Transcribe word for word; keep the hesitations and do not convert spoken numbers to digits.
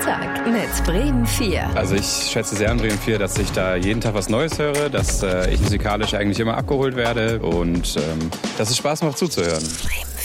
Sonntag mit Bremen vier. Also ich schätze sehr an Bremen vier, dass ich da jeden Tag was Neues höre, dass äh, ich musikalisch eigentlich immer abgeholt werde und ähm, dass es Spaß macht zuzuhören. Bremen.